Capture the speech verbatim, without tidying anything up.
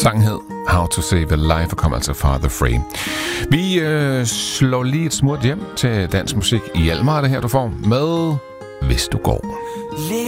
Sangen hed How to Save a Life og kom altså fra The Fray. Vi øh, slår lige et smut hjem til dansk musik i Almar, det her du får med Hvis du går.